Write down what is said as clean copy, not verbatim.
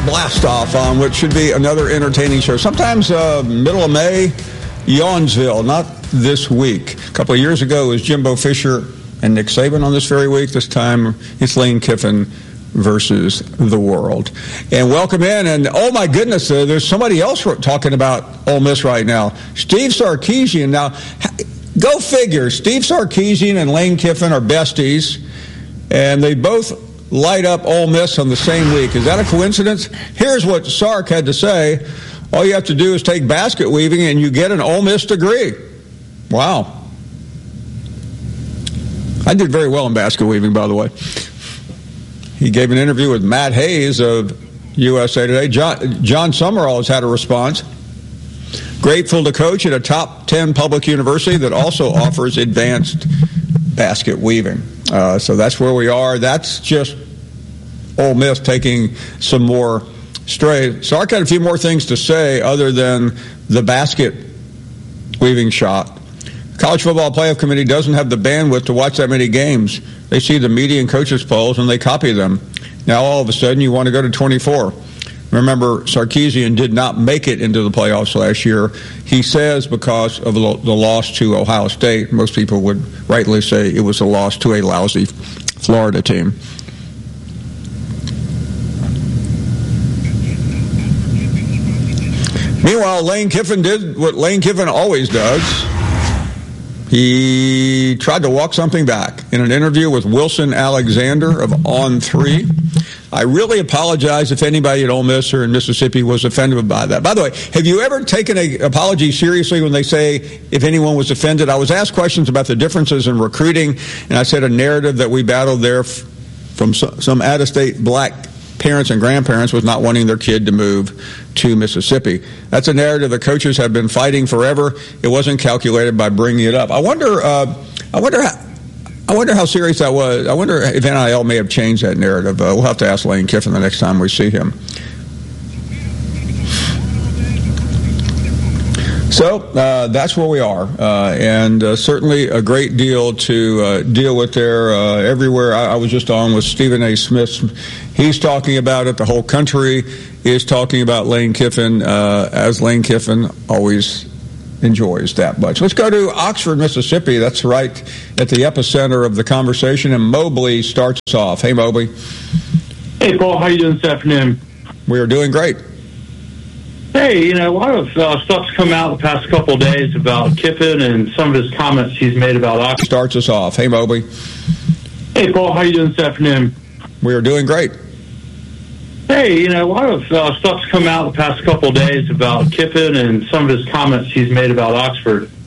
Blast off on what should be another entertaining show. Sometimes middle of May, Yawnsville, not this week. A couple of years ago, it was Jimbo Fisher and Nick Saban on this very week. This time, it's Lane Kiffin versus the world. And welcome in. And oh my goodness, there's somebody else talking about Ole Miss right now. Steve Sarkisian. Now, go figure. Steve Sarkisian and Lane Kiffin are besties, and they both light up Ole Miss on the same week. Is that a coincidence? Here's what Sark had to say. All you have to do is take basket weaving and you get an Ole Miss degree. Wow. I did very well in basket weaving, by the way. He gave an interview with Matt Hayes of USA Today. John Summerall has had a response. Grateful to coach at a top 10 public university that also offers advanced basket weaving. So that's where we are. That's just Ole Miss taking some more straight. Sark had a few more things to say other than the basket weaving shot. College Football Playoff Committee doesn't have the bandwidth to watch that many games. They see the media and coaches polls and they copy them. Now all of a sudden you want to go to 24. Remember, Sarkisian did not make it into the playoffs last year. He says because of the loss to Ohio State. Most people would rightly say it was a loss to a lousy Florida team. Meanwhile, Lane Kiffin did what Lane Kiffin always does. He tried to walk something back in an interview with Wilson Alexander of On3. I really apologize if anybody at Ole Miss or in Mississippi was offended by that. By the way, have you ever taken an apology seriously when they say if anyone was offended? I was asked questions about the differences in recruiting, and I said a narrative that we battled there from some out-of-state black parents and grandparents was not wanting their kid to move to Mississippi. That's a narrative the coaches have been fighting forever. It wasn't calculated by bringing it up. I wonder how serious that was. I wonder if NIL may have changed that narrative. We'll have to ask Lane Kiffin the next time we see him. So that's where we are, and certainly a great deal to deal with there everywhere. I was just on with Stephen A. Smith. He's talking about it. The whole country is talking about Lane Kiffin, as Lane Kiffin always enjoys that much. Let's go to Oxford, Mississippi. That's right at the epicenter of the conversation, and Mobley starts us off. Hey, Mobley. Hey, Paul. How you doing this afternoon? We are doing great. Hey, a lot of stuff's come out the past couple of days about Kiffin and some of his comments he's made about Oxford. Starts us off. Hey, Mobley. Hey, Paul. How you doing this afternoon? We are doing great. Hey, a lot of stuff's come out the past couple of days about Kiffin and some of his comments he's made about Oxford.